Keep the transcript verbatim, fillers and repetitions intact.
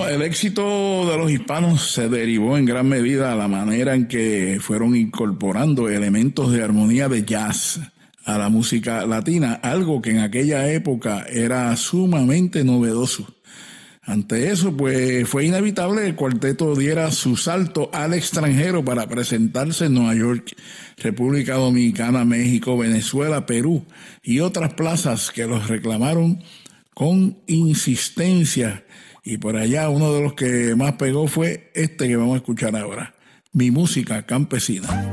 el éxito de los hispanos se derivó en gran medida a la manera en que fueron incorporando elementos de armonía de jazz a la música latina, algo que en aquella época era sumamente novedoso. Ante eso, pues fue inevitable que el cuarteto diera su salto al extranjero para presentarse en Nueva York, República Dominicana, México, Venezuela, Perú y otras plazas que los reclamaron con insistencia. Y por allá uno de los que más pegó fue este que vamos a escuchar ahora, Mi Música Campesina.